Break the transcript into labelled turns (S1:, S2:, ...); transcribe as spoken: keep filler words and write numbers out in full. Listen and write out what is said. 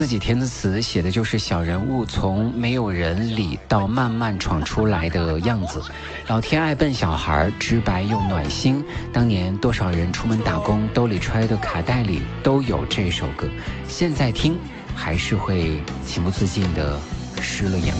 S1: 自己填的词写的就是小人物从没有人理到慢慢闯出来的样子。老天爱笨小孩，直白又暖心。当年多少人出门打工，兜里揣的卡带里都有这首歌，现在听还是会情不自禁的湿了眼